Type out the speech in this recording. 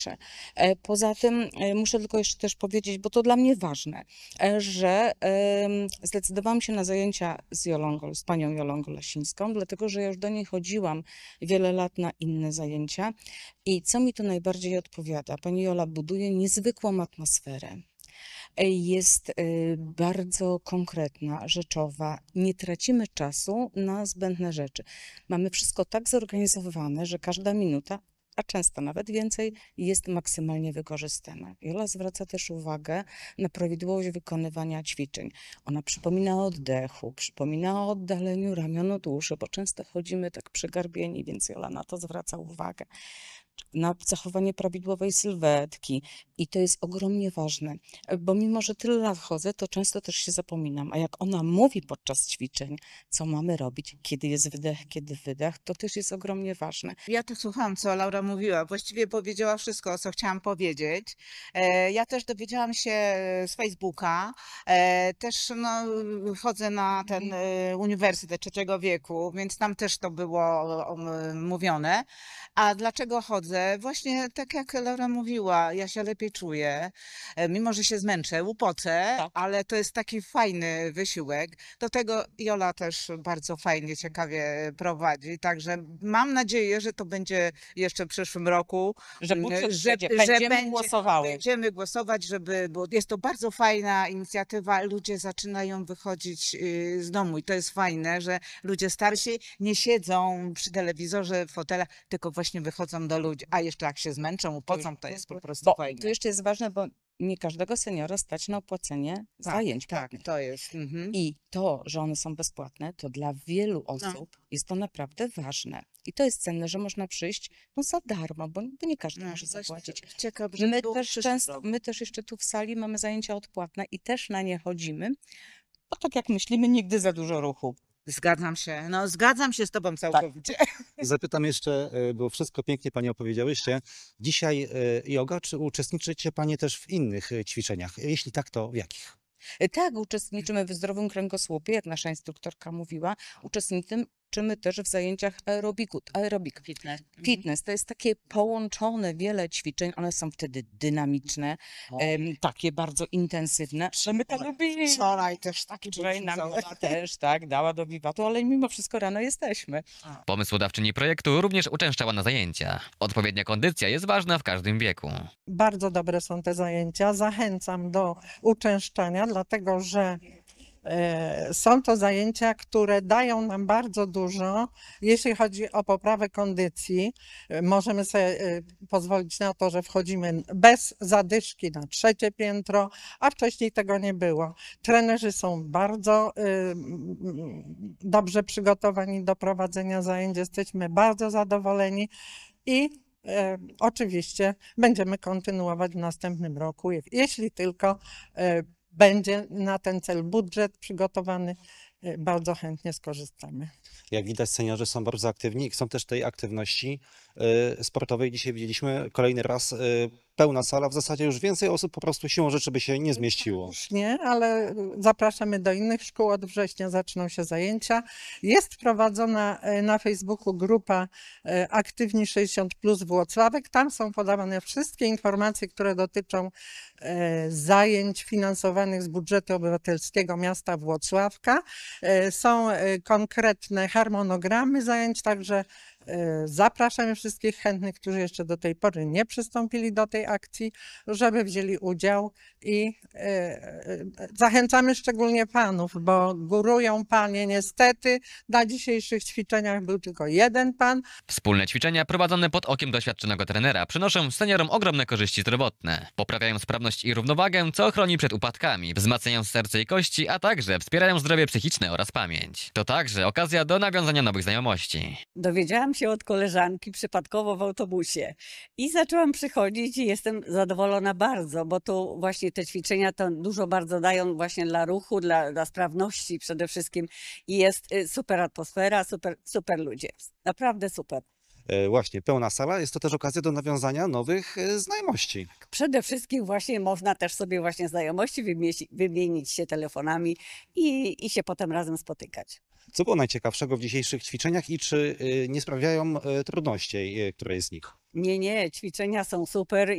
ćwiczę. Poza tym muszę tylko jeszcze też powiedzieć, bo to dla mnie ważne, że zdecydowałam się na zajęcia z Jolą, z panią Jolą Golasińską, dlatego że ja już do niej chodziłam wiele lat na inne zajęcia i co mi tu najbardziej odpowiada? Pani Jola buduje niezwykłą atmosferę. Jest bardzo konkretna, rzeczowa. Nie tracimy czasu na zbędne rzeczy. Mamy wszystko tak zorganizowane, że każda minuta, a często nawet więcej, jest maksymalnie wykorzystana. Jola zwraca też uwagę na prawidłowość wykonywania ćwiczeń. Ona przypomina o oddechu, przypomina o oddaleniu ramion od uszy, bo często chodzimy tak przygarbieni, więc Jola na to zwraca uwagę. Na zachowanie prawidłowej sylwetki i to jest ogromnie ważne, bo mimo, że tyle lat chodzę, to często też się zapominam, a jak ona mówi podczas ćwiczeń, co mamy robić, kiedy jest wydech, kiedy wydech, to też jest ogromnie ważne. Ja tu słucham, co Laura mówiła. Właściwie powiedziała wszystko, co chciałam powiedzieć. Ja też dowiedziałam się z Facebooka. Też no, chodzę na ten Uniwersytet Trzeciego Wieku, więc tam też to było mówione. A dlaczego chodzę? Właśnie tak jak Laura mówiła, ja się lepiej czuję, mimo że się zmęczę, upocę, Tak. ale to jest taki fajny wysiłek. Do tego Jola też bardzo fajnie, ciekawie prowadzi, także mam nadzieję, że to będzie jeszcze w przyszłym roku, Że budżet że będzie, będziemy będzie- głosowały. Będziemy głosować, bo jest to bardzo fajna inicjatywa. Ludzie zaczynają wychodzić z domu i to jest fajne, że ludzie starsi nie siedzą przy telewizorze, w fotelach, tylko właśnie wychodzą do ludzi. A jeszcze jak się zmęczą, upocą, to jest po prostu Bo fajne. to jeszcze jest ważne, bo nie każdego seniora stać na opłacenie zajęć Tak, płatnych. to jest. I to, że one są bezpłatne, to dla wielu osób jest to naprawdę ważne. I to jest cenne, że można przyjść za darmo, bo nie każdy może zapłacić. Ciekawe, że My było też przyszły często, rok. my też jeszcze tu w sali mamy zajęcia odpłatne i też na nie chodzimy, bo tak jak myślimy, nigdy za dużo ruchu. Zgadzam się. No, zgadzam się z tobą całkowicie. Zapytam jeszcze, bo wszystko pięknie Panie opowiedziałyście. Dzisiaj joga, czy uczestniczycie Panie też w innych ćwiczeniach? Jeśli tak, to w jakich? Tak, uczestniczymy w zdrowym kręgosłupie, jak nasza instruktorka mówiła. Uczestniczymy też w zajęciach aerobiku. Aerobik. Fitness to jest takie połączone wiele ćwiczeń, one są wtedy dynamiczne, takie bardzo intensywne, że my to lubimy. Wczoraj też taki Wczoraj nam był Jola też dała do wiwatu, ale mimo wszystko rano jesteśmy. Pomysłodawczyni projektu również uczęszczała na zajęcia. Odpowiednia kondycja jest ważna w każdym wieku. Bardzo dobre są te zajęcia. Zachęcam do uczęszczania, dlatego że są to zajęcia, które dają nam bardzo dużo, jeśli chodzi o poprawę kondycji. Możemy sobie pozwolić na to, że wchodzimy bez zadyszki na 3. piętro, a wcześniej tego nie było. Trenerzy są bardzo dobrze przygotowani do prowadzenia zajęć. Jesteśmy bardzo zadowoleni i oczywiście będziemy kontynuować w następnym roku, jeśli tylko będzie na ten cel budżet przygotowany, bardzo chętnie skorzystamy. Jak widać, seniorzy są bardzo aktywni i chcą też tej aktywności sportowej. Dzisiaj widzieliśmy kolejny raz pełna sala. W zasadzie już więcej osób po prostu siłą rzeczy by się nie zmieściło. Już nie, ale zapraszamy do innych szkół. Od września zaczną się zajęcia. Jest prowadzona na Facebooku grupa Aktywni 60+ Włocławek. Tam są podawane wszystkie informacje, które dotyczą zajęć finansowanych z budżetu obywatelskiego miasta Włocławka. Są konkretne harmonogramy zajęć, także zapraszamy wszystkich chętnych, którzy jeszcze do tej pory nie przystąpili do tej akcji, żeby wzięli udział i zachęcamy szczególnie panów, bo górują panie. Niestety na dzisiejszych ćwiczeniach był tylko jeden pan. Wspólne ćwiczenia prowadzone pod okiem doświadczonego trenera przynoszą seniorom ogromne korzyści zdrowotne. Poprawiają sprawność i równowagę, co chroni przed upadkami, wzmacniają serce i kości, a także wspierają zdrowie psychiczne oraz pamięć. To także okazja do nawiązania nowych znajomości. Dowiedziałam się od koleżanki przypadkowo w autobusie i zaczęłam przychodzić i jestem zadowolona bardzo, bo tu właśnie te ćwiczenia to dużo bardzo dają właśnie dla ruchu, dla sprawności przede wszystkim i jest super atmosfera, super ludzie. Naprawdę super. Właśnie, pełna sala. Jest to też okazja do nawiązania nowych znajomości. Przede wszystkim właśnie można też sobie właśnie znajomości wymienić się telefonami i się potem razem spotykać. Co było najciekawszego w dzisiejszych ćwiczeniach i czy nie sprawiają trudności któreś z nich? Nie, ćwiczenia są super